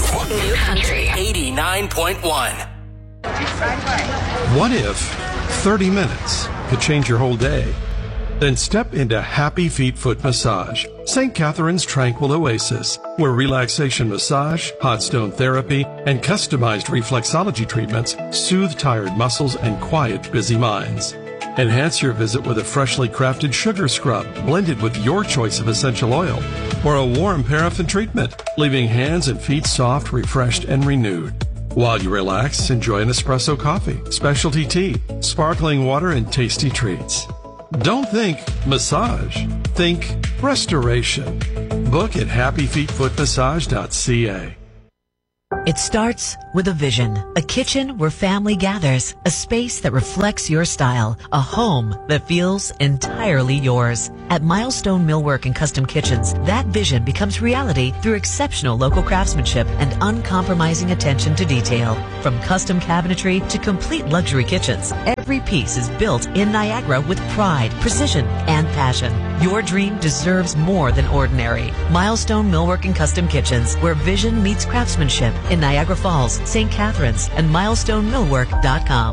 New Country 89.1. What if 30 minutes could change your whole day? Then step into Happy Feet Foot Massage, St. Catherine's Tranquil Oasis, where relaxation massage, hot stone therapy, and customized reflexology treatments soothe tired muscles and quiet busy minds. Enhance your visit with a freshly crafted sugar scrub blended with your choice of essential oil, or a warm paraffin treatment, leaving hands and feet soft, refreshed, and renewed. While you relax, enjoy an espresso coffee, specialty tea, sparkling water, and tasty treats. Don't think massage. Think restoration. Book at happyfeetfootmassage.ca. It starts with a vision, a kitchen where family gathers, a space that reflects your style, a home that feels entirely yours. At Milestone Millwork and Custom Kitchens, that vision becomes reality through exceptional local craftsmanship and uncompromising attention to detail. From custom cabinetry to complete luxury kitchens, every piece is built in Niagara with pride, precision, and passion. Your dream deserves more than ordinary. Milestone Millwork and Custom Kitchens, where vision meets craftsmanship, in Niagara Falls, St. Catharines, and milestonemillwork.com.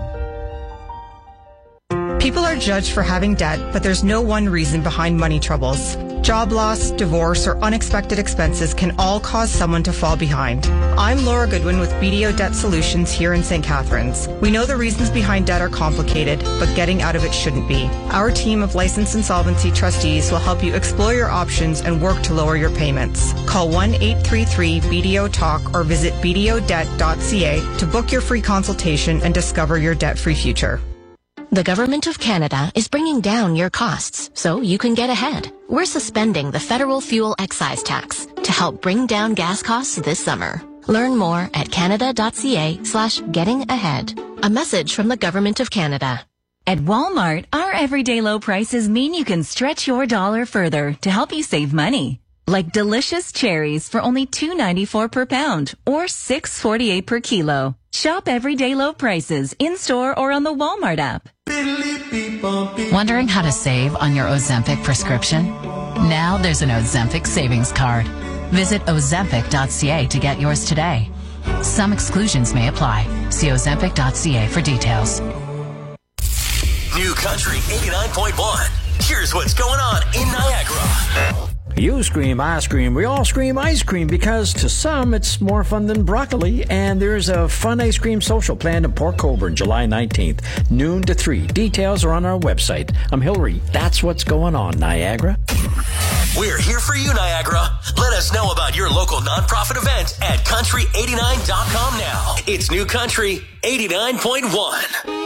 People are judged for having debt, but there's no one reason behind money troubles. Job loss, divorce, or unexpected expenses can all cause someone to fall behind. I'm Laura Goodwin with BDO Debt Solutions here in St. Catharines. We know the reasons behind debt are complicated, but getting out of it shouldn't be. Our team of licensed insolvency trustees will help you explore your options and work to lower your payments. Call 1-833-BDO-TALK or visit bdodebt.ca to book your free consultation and discover your debt-free future. The Government of Canada is bringing down your costs so you can get ahead. We're suspending the federal fuel excise tax to help bring down gas costs this summer. Learn more at canada.ca/getting-ahead. A message from the Government of Canada. At Walmart, our everyday low prices mean you can stretch your dollar further to help you save money. Like delicious cherries for only $2.94 per pound or $6.48 per kilo. Shop everyday low prices in-store or on the Walmart app. Wondering how to save on your Ozempic prescription? Now there's an Ozempic savings card. Visit ozempic.ca to get yours today. Some exclusions may apply. See ozempic.ca for details. New Country 89.1. Here's what's going on in Niagara. You scream, I scream, we all scream ice cream because to some it's more fun than broccoli, and there's a fun ice cream social planned in Port Colborne July 19th, noon to 3. Details are on our website. I'm Hillary. That's what's going on, Niagara. We're here for you, Niagara. Let us know about your local nonprofit event at country89.com now. It's New Country 89.1.